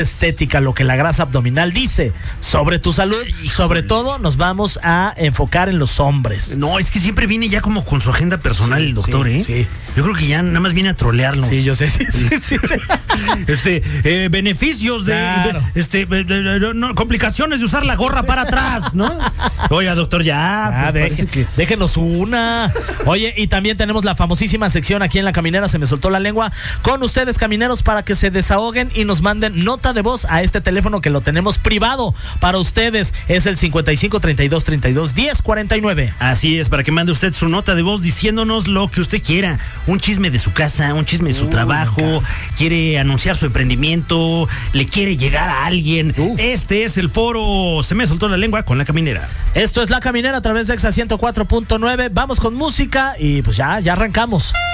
estética, lo que la grasa abdominal dice sobre tu salud. Y sobre todo nos vamos a enfocar en los hombres. No, es que siempre viene ya como con su agenda personal el doctor, sí, ¿eh? Sí. Yo creo que ya nada más viene a trolearnos. Sí, yo sé, sí. Beneficios Claro. complicaciones de usar la gorra para atrás, ¿no? Oiga, doctor, ya. Déjenos una. Oye, y también tenemos la famosísima sección aquí en La Caminera, se me soltó la lengua, con ustedes, camineros, para que se desahoguen y nos manden nota de voz a este teléfono que lo tenemos privado para ustedes. Es el 55 32 32 10 49. Así es, para que mande usted su nota de voz diciéndonos lo que usted quiera. Un chisme de su casa, un chisme de su trabajo, quiere anunciar su emprendimiento, le quiere llegar a alguien. Este es el foro Se me soltó la lengua con La Caminera. Esto es La Caminera a través de Exa 104.9. Vamos con música y pues ya arrancamos.